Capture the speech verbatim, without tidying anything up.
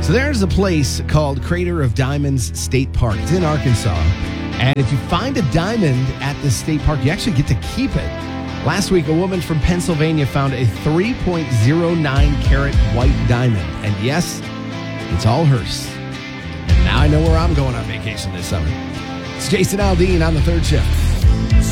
So there's a place called Crater of Diamonds State Park. It's in Arkansas. And if you find a diamond at this state park, you actually get to keep it. Last week, a woman from Pennsylvania found a three point oh nine carat white diamond. And yes, it's all hers. And now I know where I'm going on vacation this summer. It's Jason Aldean on the third shift.